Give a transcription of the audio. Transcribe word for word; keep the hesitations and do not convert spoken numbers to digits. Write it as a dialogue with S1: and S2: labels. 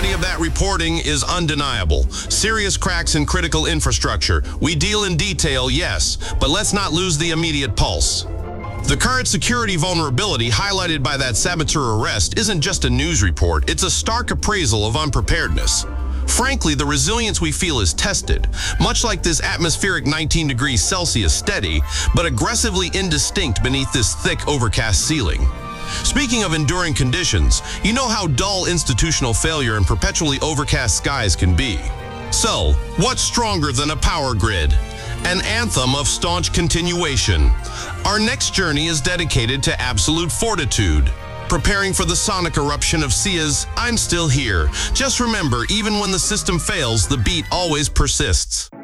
S1: severity of that reporting is undeniable. Serious cracks in critical infrastructure. We deal in detail, yes, but let's not lose the immediate pulse. The current security vulnerability highlighted by that saboteur arrest isn't just a news report, it's a stark appraisal of unpreparedness. Frankly, the resilience we feel is tested, much like this atmospheric nineteen degrees Celsius steady, but aggressively indistinct beneath this thick, overcast ceiling. Speaking of enduring conditions, you know how dull institutional failure and perpetually overcast skies can be. So, what's stronger than a power grid? An anthem of staunch continuation. Our next journey is dedicated to absolute fortitude, preparing for the sonic eruption of Sia's I'm Still Here. Just remember, even when the system fails, the beat always persists.